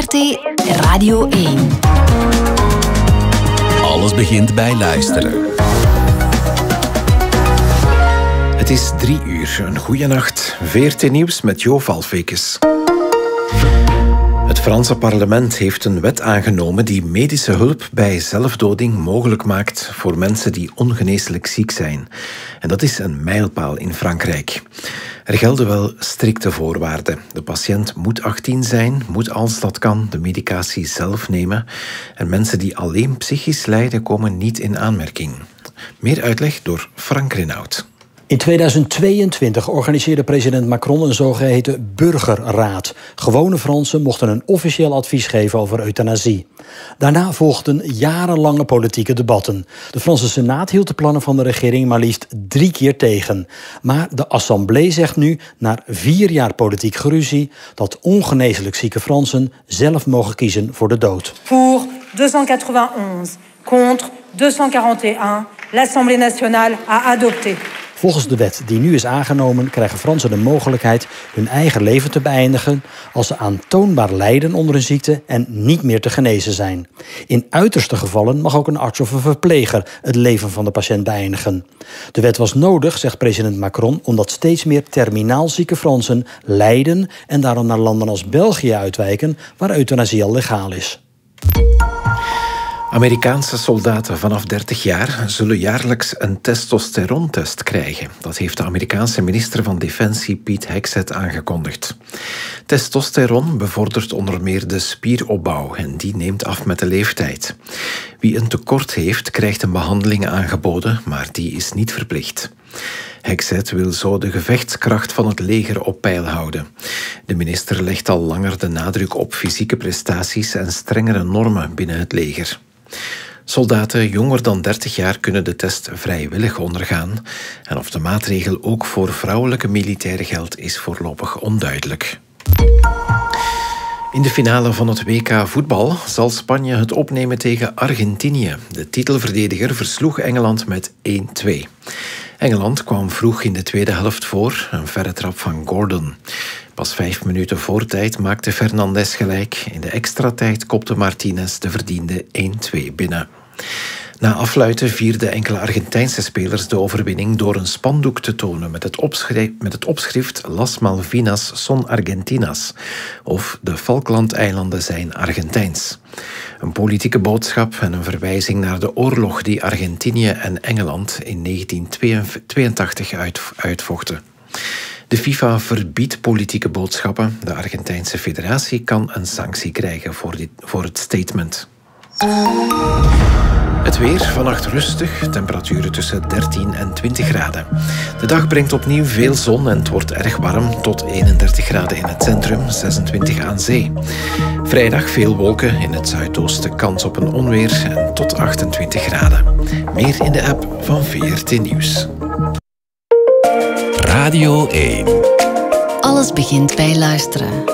VRT Radio 1. Alles begint bij luisteren. Het is 3 uur. Een goeie nacht. VRT Nieuws met Jo Valfekes. Het Franse parlement heeft een wet aangenomen die medische hulp bij zelfdoding mogelijk maakt voor mensen die ongeneeslijk ziek zijn. En dat is een mijlpaal in Frankrijk. Er gelden wel strikte voorwaarden. De patiënt moet 18 zijn, moet als dat kan de medicatie zelf nemen. En mensen die alleen psychisch lijden komen niet in aanmerking. Meer uitleg door Frank Renaud. In 2022 organiseerde president Macron een zogeheten burgerraad. Gewone Fransen mochten een officieel advies geven over euthanasie. Daarna volgden jarenlange politieke debatten. De Franse Senaat hield de plannen van de regering maar liefst 3 keer tegen. Maar de Assemblée zegt nu, na 4 jaar politiek geruzie, dat ongeneeslijk zieke Fransen zelf mogen kiezen voor de dood. Pour 291, contre 241, l'Assemblée nationale a adopté. Volgens de wet die nu is aangenomen krijgen Fransen de mogelijkheid hun eigen leven te beëindigen als ze aantoonbaar lijden onder een ziekte en niet meer te genezen zijn. In uiterste gevallen mag ook een arts of een verpleger het leven van de patiënt beëindigen. De wet was nodig, zegt president Macron, omdat steeds meer terminaal zieke Fransen lijden en daarom naar landen als België uitwijken, waar euthanasie al legaal is. Amerikaanse soldaten vanaf 30 jaar zullen jaarlijks een testosteroontest krijgen. Dat heeft de Amerikaanse minister van Defensie Pete Hegseth aangekondigd. Testosteron bevordert onder meer de spieropbouw en die neemt af met de leeftijd. Wie een tekort heeft, krijgt een behandeling aangeboden, maar die is niet verplicht. Hegseth wil zo de gevechtskracht van het leger op peil houden. De minister legt al langer de nadruk op fysieke prestaties en strengere normen binnen het leger. Soldaten jonger dan 30 jaar kunnen de test vrijwillig ondergaan. En of de maatregel ook voor vrouwelijke militairen geldt, is voorlopig onduidelijk. In de finale van het WK voetbal zal Spanje het opnemen tegen Argentinië. De titelverdediger versloeg Engeland met 1-2. Engeland kwam vroeg in de tweede helft voor, een verre trap van Gordon. Pas 5 minuten voor tijd maakte Fernandes gelijk. In de extra tijd kopte Martinez de verdiende 1-2 binnen. Na afluiten vierden enkele Argentijnse spelers de overwinning door een spandoek te tonen met het opschrift Las Malvinas son Argentinas, of de Falklandeilanden zijn Argentijns. Een politieke boodschap en een verwijzing naar de oorlog die Argentinië en Engeland in 1982 uitvochten. De FIFA verbiedt politieke boodschappen. De Argentijnse federatie kan een sanctie krijgen voor het statement. Het weer, vannacht rustig, temperaturen tussen 13 en 20 graden. De dag brengt opnieuw veel zon en het wordt erg warm, tot 31 graden in het centrum, 26 aan zee. Vrijdag veel wolken, in het zuidoosten kans op een onweer en tot 28 graden. Meer in de app van VRT Nieuws. Radio 1. Alles begint bij luisteren.